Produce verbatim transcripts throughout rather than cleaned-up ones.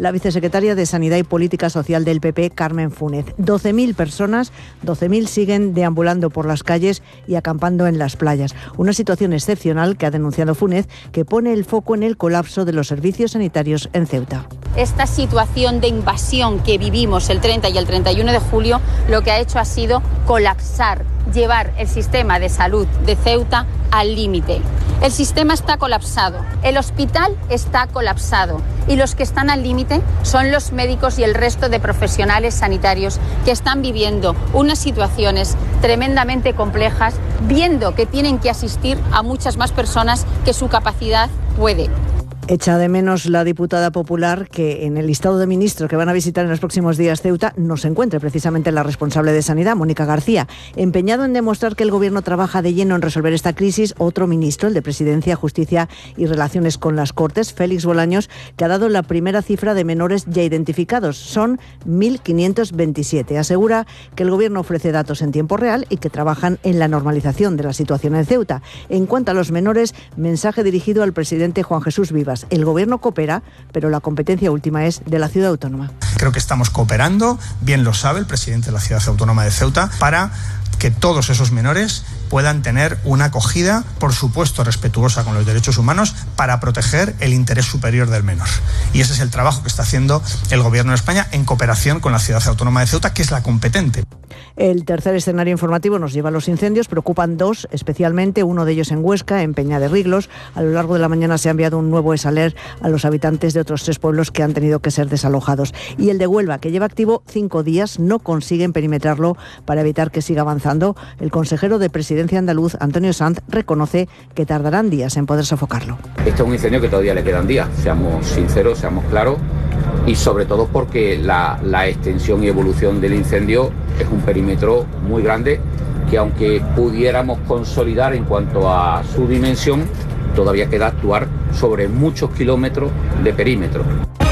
la vicesecretaria de Sanidad y Política Social del P P, Carmen Funes. doce mil personas, doce mil siguen deambulando por las calles y acampando en las playas. Una situación excepcional que ha denunciado Funes, que pone el foco en el colapso de los servicios sanitarios en Ceuta. Esta situación de invasión que vivimos el treinta y el treinta y uno de julio lo que ha hecho ha sido colapsar, llevar el sistema de salud de Ceuta al límite. El sistema está colapsado, el hospital está colapsado y los que están al límite son los médicos y el resto de profesionales sanitarios que están viviendo unas situaciones tremendamente complejas, viendo que tienen que asistir a muchas más personas que su capacidad puede. Echa de menos la diputada popular que en el listado de ministros que van a visitar en los próximos días Ceuta no se encuentre precisamente la responsable de Sanidad, Mónica García. Empeñado en demostrar que el Gobierno trabaja de lleno en resolver esta crisis, otro ministro, el de Presidencia, Justicia y Relaciones con las Cortes, Félix Bolaños, que ha dado la primera cifra de menores ya identificados. Son mil quinientos veintisiete. Asegura que el Gobierno ofrece datos en tiempo real y que trabajan en la normalización de la situación en Ceuta. En cuanto a los menores, mensaje dirigido al presidente Juan Jesús Vivas. El Gobierno coopera, pero la competencia última es de la ciudad autónoma. Creo que estamos cooperando, bien lo sabe el presidente de la ciudad autónoma de Ceuta, para que todos esos menores puedan tener una acogida, por supuesto, respetuosa con los derechos humanos, para proteger el interés superior del menor. Y ese es el trabajo que está haciendo el Gobierno de España en cooperación con la ciudad autónoma de Ceuta, que es la competente. El tercer escenario informativo nos lleva a los incendios. Preocupan dos, especialmente, uno de ellos en Huesca, en Peña de Riglos. A lo largo de la mañana se ha enviado un nuevo esaler a los habitantes de otros tres pueblos que han tenido que ser desalojados. Y el de Huelva, que lleva activo cinco días, no consiguen perimetrarlo para evitar que siga avanzando. El consejero de Presidencia andaluz, Antonio Sanz, reconoce que tardarán días en poder sofocarlo. Este es un incendio que todavía le quedan días, seamos sinceros, seamos claros, y sobre todo porque la, la extensión y evolución del incendio es un perímetro muy grande que, aunque pudiéramos consolidar en cuanto a su dimensión, todavía queda actuar sobre muchos kilómetros de perímetro.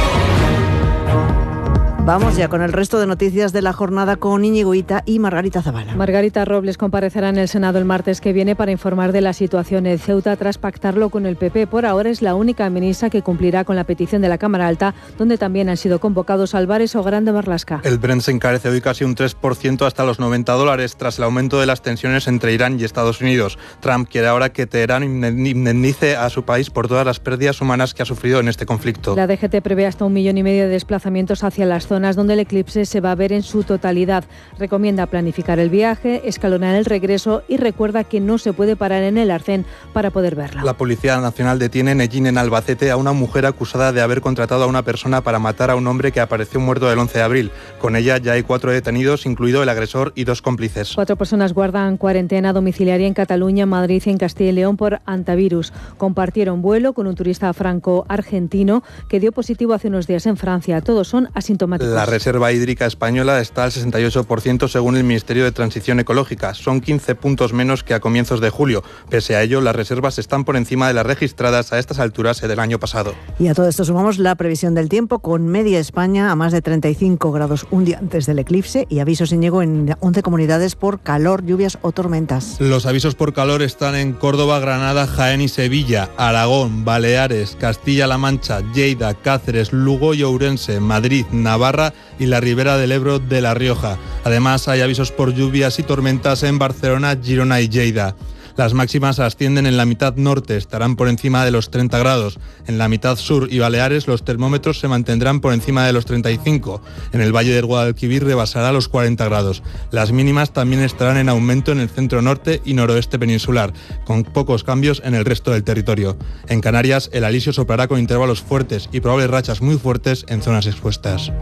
Vamos ya con el resto de noticias de la jornada con Íñigo Ita y Margarita Zavala. Margarita Robles comparecerá en el Senado el martes que viene para informar de la situación en Ceuta tras pactarlo con el P P. Por ahora es la única ministra que cumplirá con la petición de la Cámara Alta, donde también han sido convocados Álvarez o Grande Marlaska. El Brent se encarece hoy casi un tres por ciento hasta los noventa dólares tras el aumento de las tensiones entre Irán y Estados Unidos. Trump quiere ahora que Teherán indemnice a su país por todas las pérdidas humanas que ha sufrido en este conflicto. La D G T prevé hasta un millón y medio de desplazamientos hacia las zonas donde el eclipse se va a ver en su totalidad. Recomienda planificar el viaje, escalonar el regreso y recuerda que no se puede parar en el Arcén para poder verlo. La Policía Nacional detiene en Ellín, en Albacete, a una mujer acusada de haber contratado a una persona para matar a un hombre que apareció muerto el once de abril. Con ella ya hay cuatro detenidos, incluido el agresor y dos cómplices. Cuatro personas guardan cuarentena domiciliaria en Cataluña, Madrid y en Castilla y León por antivirus. Compartieron vuelo con un turista franco-argentino que dio positivo hace unos días en Francia. Todos son asintomáticos. La reserva hídrica española está al sesenta y ocho por ciento según el Ministerio de Transición Ecológica. Son quince puntos menos que a comienzos de julio. Pese a ello, las reservas están por encima de las registradas a estas alturas del año pasado. Y a todo esto sumamos la previsión del tiempo, con media España a más de treinta y cinco grados un día antes del eclipse y avisos sin llegó en once comunidades por calor, lluvias o tormentas. Los avisos por calor están en Córdoba, Granada, Jaén y Sevilla, Aragón, Baleares, Castilla-La Mancha, Lleida, Cáceres, Lugo y Ourense, Madrid, Navarra y la Ribera del Ebro de La Rioja. Además, hay avisos por lluvias y tormentas en Barcelona, Girona y Lleida. Las máximas ascienden en la mitad norte, estarán por encima de los treinta grados. En la mitad sur y Baleares los termómetros se mantendrán por encima de los treinta y cinco. En el Valle del Guadalquivir rebasará los cuarenta grados. Las mínimas también estarán en aumento en el centro norte y noroeste peninsular, con pocos cambios en el resto del territorio. En Canarias, el alisio soplará con intervalos fuertes y probables rachas muy fuertes en zonas expuestas.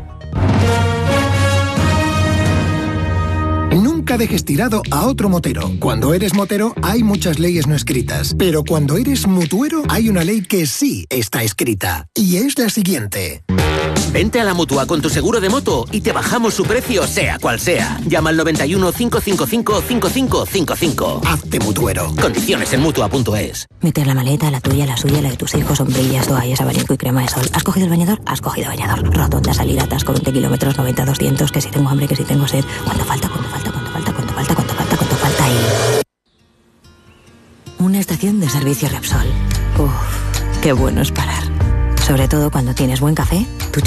Nunca dejes tirado a otro motero. Cuando eres motero hay muchas leyes no escritas, pero cuando eres mutuero hay una ley que sí está escrita, y es la siguiente. Vente a la Mutua con tu seguro de moto y te bajamos su precio sea cual sea. Llama al noventa y uno, cinco cinco cinco, cinco cinco cinco cinco. Hazte mutuero. Condiciones en Mutua punto es. Meter la maleta, la tuya, la suya, la de tus hijos, sombrillas, toallas, abanico y crema de sol. ¿Has cogido el bañador? Has cogido bañador. Rotonda, salida, atasco, veinte kilómetros, noventa, doscientos, que si tengo hambre, que si tengo sed. ¿Cuánto falta? ¿Cuánto falta? ¿Cuánto falta? ¿Cuánto falta? ¿Cuánto falta? ¿Cuánto falta? Y... una estación de servicio Repsol. Uf, qué bueno es parar. Sobre todo cuando tienes buen café, tu